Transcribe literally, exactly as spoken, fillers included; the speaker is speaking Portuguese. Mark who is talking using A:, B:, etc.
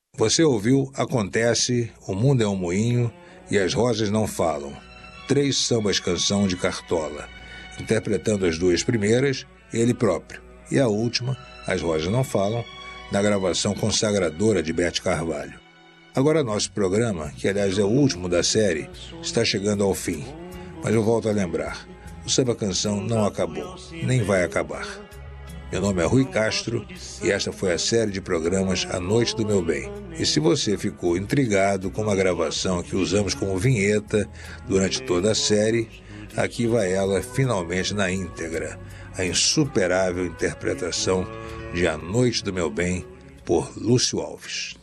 A: Você ouviu Acontece, O Mundo é um Moinho e As Rosas Não Falam, três sambas-canção de Cartola, interpretando as duas primeiras, ele próprio, e a última, As Rosas Não Falam, na gravação consagradora de Bete Carvalho. Agora nosso programa, que aliás é o último da série, está chegando ao fim, mas eu volto a lembrar, o samba-canção não acabou, nem vai acabar. Meu nome é Rui Castro e esta foi a série de programas A Noite do Meu Bem. E se você ficou intrigado com uma gravação que usamos como vinheta durante toda a série, aqui vai ela finalmente na íntegra, a insuperável interpretação de A Noite do Meu Bem por Lúcio Alves.